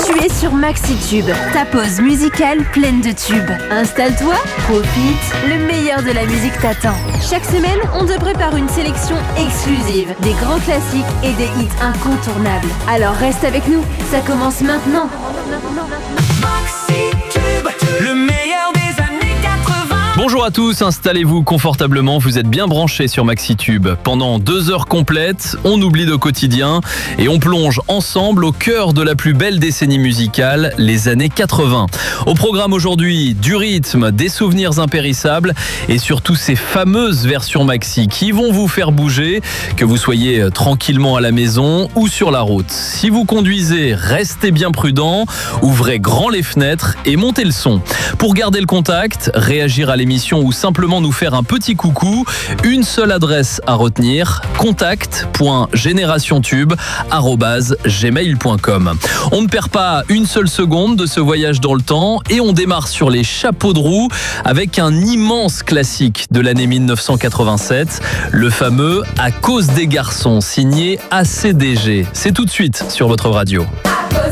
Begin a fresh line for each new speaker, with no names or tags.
Tu es sur MaxiTube, ta pause musicale pleine de tubes. Installe-toi, profite, le meilleur de la musique t'attend. Chaque semaine, on te prépare une sélection exclusive, des grands classiques et des hits incontournables. Alors reste avec nous, ça commence maintenant.
MaxiTube, le meilleur des années 80.
Bonjour à tous, installez-vous confortablement, vous êtes bien branchés sur MaxiTube. Pendant 2 heures complètes, on oublie le quotidien et on plonge ensemble au cœur de la plus belle décennie musicale, les années 80. Au programme aujourd'hui, du rythme, des souvenirs impérissables et surtout ces fameuses versions maxi qui vont vous faire bouger, que vous soyez tranquillement à la maison ou sur la route. Si vous conduisez, restez bien prudent, ouvrez grand les fenêtres et montez le son. Pour garder le contact, réagir à l'émission ou simplement nous faire un petit coucou, une seule adresse à retenir, contact.generationtube@gmail.com. On ne perd pas une seule seconde de ce voyage dans le temps et on démarre sur les chapeaux de roue avec un immense classique de l'année 1987, le fameux À cause des garçons, signé ACDG. C'est tout de suite sur votre radio.